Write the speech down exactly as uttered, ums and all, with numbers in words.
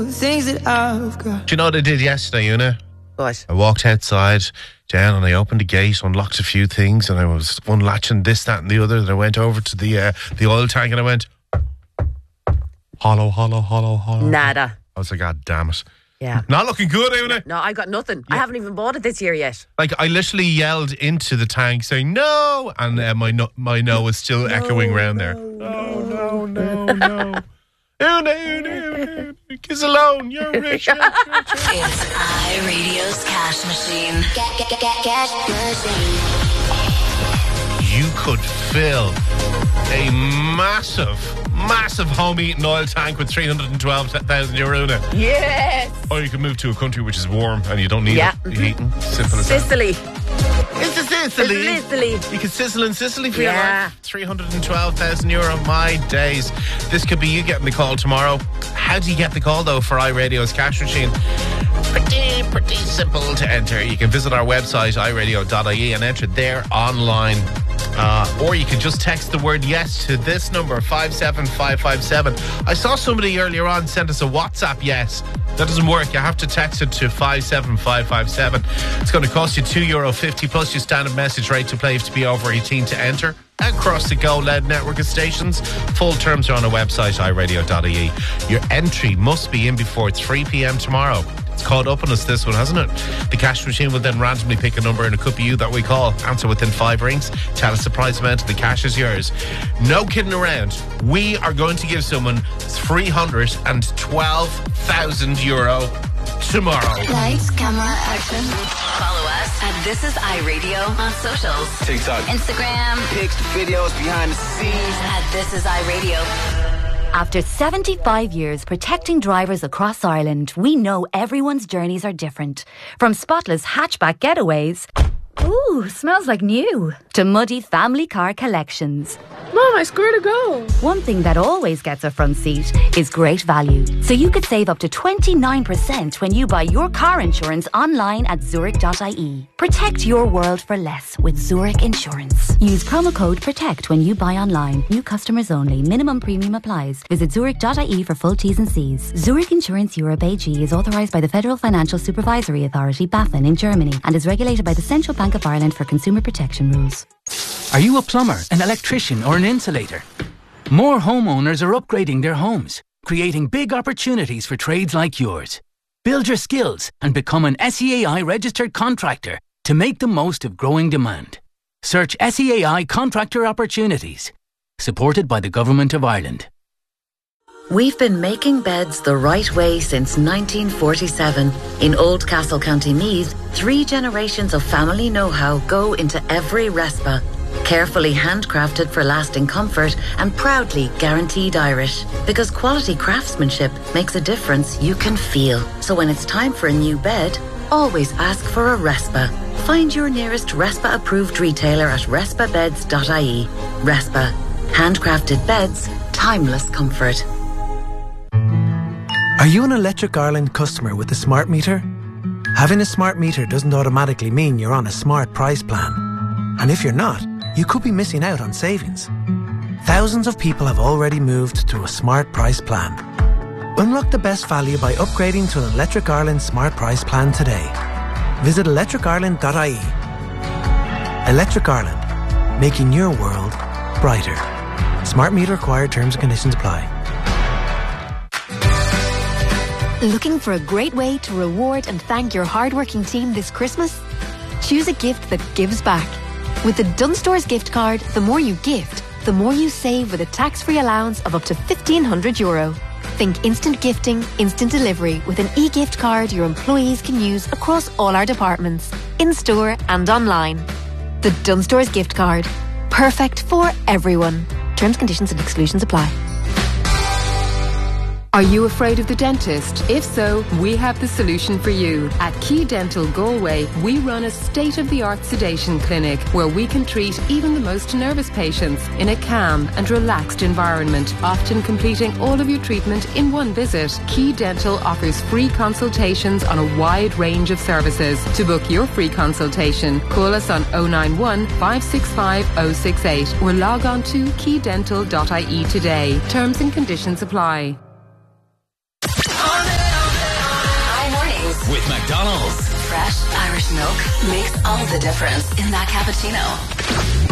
Things that I've got. Do you know what I did yesterday, Una? What? I walked outside, down, and I opened the gate, unlocked a few things, and I was unlatching this, that, and the other. Then I went over to the uh, the oil tank, and I went, hollow, hollow, hollow, hollow. Nada. I was like, God damn it. Yeah. Not looking good, Una. No, I got nothing. Yeah. I haven't even bought it this year yet. Like, I literally yelled into the tank saying, no! And uh, my no, my no was still no, echoing around no, there. No, no, no, no, no. Una, Una, Una, kiss alone, you're rich. You're rich, you're rich. It's iRadio's cash machine. Get, get, get, get, cash machine. You could fill a massive, massive home eating oil tank with three hundred twelve thousand euro in it. Yes. Or you can move to a country which is warm and you don't need yeah. it heating. Simple as Sicily. that. It's a Sicily. It's Sicily. You can sizzle in Sicily for yeah. your life. three hundred twelve thousand euro. My days. This could be you getting the call tomorrow. How do you get the call, though, for iRadio's cash machine? Pretty, pretty simple to enter. You can visit our website, i radio dot I E, and enter there online. Uh, or you can just text the word yes to this number, five seven five five seven. I saw somebody earlier on send us a WhatsApp yes. That doesn't work. You have to text it to five seven five five seven. It's going to cost you two euro fifty plus your standard message rate to play. You have to be over eighteen to enter. Across the Go L E D network of stations. Full terms are on our website, i radio dot I E. Your entry must be in before three p.m. tomorrow. It's caught up on us, this one, hasn't it? The cash machine will then randomly pick a number, and it could be you that we call. Answer within five rings. Tell us the prize amount, and the cash is yours. No kidding around. We are going to give someone three hundred twelve thousand euro tomorrow. Lights, camera, action. Follow us at This Is iRadio on socials. TikTok, Instagram, pics, videos, behind the scenes at This Is iRadio. After seventy-five years protecting drivers across Ireland, we know everyone's journeys are different. From spotless hatchback getaways, ooh, smells like new, to muddy family car collections. Mom, I scored a goal. One thing that always gets a front seat is great value. So you could save up to twenty-nine percent when you buy your car insurance online at zurich dot I E. Protect your world for less with Zurich Insurance. Use promo code PROTECT when you buy online. New customers only. Minimum premium applies. Visit zurich dot I E for full T's and C's. Zurich Insurance Europe A G is authorised by the Federal Financial Supervisory Authority, BaFin, in Germany, and is regulated by the Central Bank of Ireland for consumer protection rules. Are you a plumber, an electrician or an insulator? More homeowners are upgrading their homes, creating big opportunities for trades like yours. Build your skills and become an S E A I registered contractor to make the most of growing demand. Search S E A I Contractor Opportunities, supported by the Government of Ireland. We've been making beds the right way since nineteen forty-seven. In Oldcastle, County Meath, three generations of family know-how go into every Respa. Carefully handcrafted for lasting comfort and proudly guaranteed Irish. Because quality craftsmanship makes a difference you can feel. So when it's time for a new bed, always ask for a Respa. Find your nearest Respa-approved retailer at respa beds dot I E. Respa. Handcrafted beds, timeless comfort. Are you an Electric Ireland customer with a smart meter? Having a smart meter doesn't automatically mean you're on a smart price plan. And if you're not, you could be missing out on savings. Thousands of people have already moved to a smart price plan. Unlock the best value by upgrading to an Electric Ireland smart price plan today. Visit electric ireland dot I E. Electric Ireland, making your world brighter. Smart meter required, terms and conditions apply. Looking for a great way to reward and thank your hardworking team this Christmas? Choose a gift that gives back. With the Dunnes Stores gift card, the more you gift, the more you save with a tax-free allowance of up to fifteen hundred euro. Think instant gifting, instant delivery with an e-gift card your employees can use across all our departments, in-store and online. The Dunnes Stores gift card. Perfect for everyone. Terms, conditions and exclusions apply. Are you afraid of the dentist? If so, we have the solution for you. At Key Dental Galway, we run a state-of-the-art sedation clinic where we can treat even the most nervous patients in a calm and relaxed environment, often completing all of your treatment in one visit. Key Dental offers free consultations on a wide range of services. To book your free consultation, call us on oh nine one, five six five, oh six eight or log on to key dental dot I E today. Terms and conditions apply. McDonald's. Fresh Irish milk makes all the difference in that cappuccino.